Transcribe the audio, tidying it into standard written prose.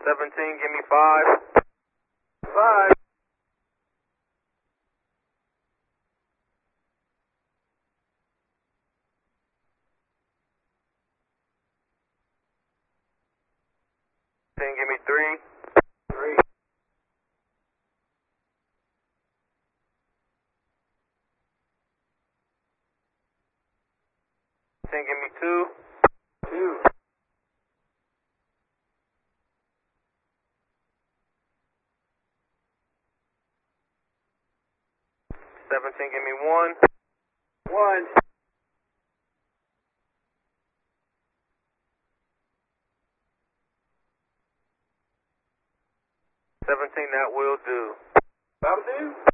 17, give me 5. 5. Give me 3. 3. 10, give me 2. 2. 17, give me 1. 1. 17, that will do. That'll do?